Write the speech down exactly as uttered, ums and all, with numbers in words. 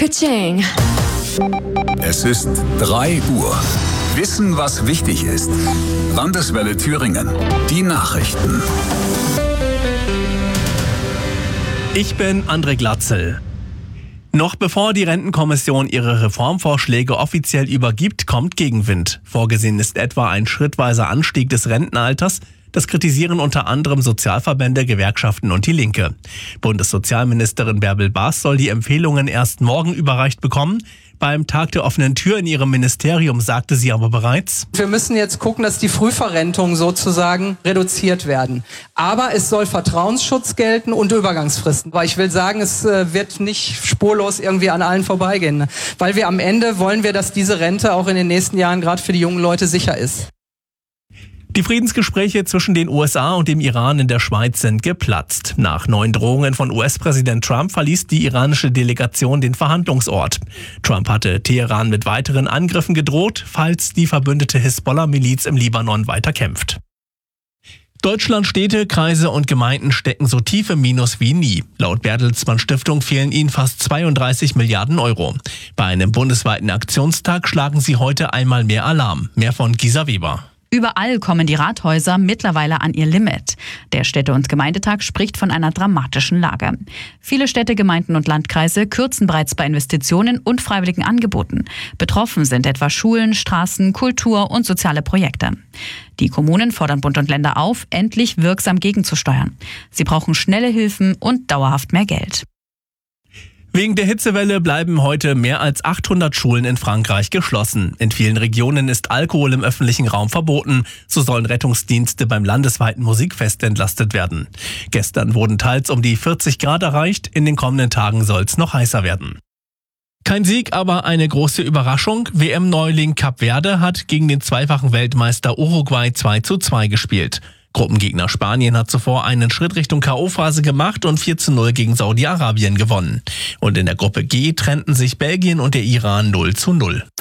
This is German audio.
Ka-ching. Es ist drei Uhr. Wissen, was wichtig ist. Landeswelle Thüringen. Die Nachrichten. Ich bin André Glatzel. Noch bevor die Rentenkommission ihre Reformvorschläge offiziell übergibt, kommt Gegenwind. Vorgesehen ist etwa ein schrittweiser Anstieg des Rentenalters. Das kritisieren unter anderem Sozialverbände, Gewerkschaften und die Linke. Bundessozialministerin Bärbel Baas soll die Empfehlungen erst morgen überreicht bekommen. Beim Tag der offenen Tür in ihrem Ministerium sagte sie aber bereits: Wir müssen jetzt gucken, dass die Frühverrentungen sozusagen reduziert werden. Aber es soll Vertrauensschutz gelten und Übergangsfristen. Weil ich will sagen, es wird nicht spurlos irgendwie an allen vorbeigehen. Weil wir am Ende wollen wir, dass diese Rente auch in den nächsten Jahren gerade für die jungen Leute sicher ist. Die Friedensgespräche zwischen den U S A und dem Iran in der Schweiz sind geplatzt. Nach neuen Drohungen von U S-Präsident Trump verließ die iranische Delegation den Verhandlungsort. Trump hatte Teheran mit weiteren Angriffen gedroht, falls die verbündete Hisbollah-Miliz im Libanon weiter kämpft. Deutschlands Städte, Kreise und Gemeinden stecken so tief im Minus wie nie. Laut Bertelsmann Stiftung fehlen ihnen fast zweiunddreißig Milliarden Euro. Bei einem bundesweiten Aktionstag schlagen sie heute einmal mehr Alarm. Mehr von Gisa Weber. Überall kommen die Rathäuser mittlerweile an ihr Limit. Der Städte- und Gemeindetag spricht von einer dramatischen Lage. Viele Städte, Gemeinden und Landkreise kürzen bereits bei Investitionen und freiwilligen Angeboten. Betroffen sind etwa Schulen, Straßen, Kultur und soziale Projekte. Die Kommunen fordern Bund und Länder auf, endlich wirksam gegenzusteuern. Sie brauchen schnelle Hilfen und dauerhaft mehr Geld. Wegen der Hitzewelle bleiben heute mehr als achthundert Schulen in Frankreich geschlossen. In vielen Regionen ist Alkohol im öffentlichen Raum verboten. So sollen Rettungsdienste beim landesweiten Musikfest entlastet werden. Gestern wurden teils um die vierzig Grad erreicht. In den kommenden Tagen soll es noch heißer werden. Kein Sieg, aber eine große Überraschung. W M-Neuling Kap Verde hat gegen den zweifachen Weltmeister Uruguay zwei zu zwei gespielt. Gruppengegner Spanien hat zuvor einen Schritt Richtung K O-Phase gemacht und vier zu null gegen Saudi-Arabien gewonnen. Und in der Gruppe G trennten sich Belgien und der Iran null zu null.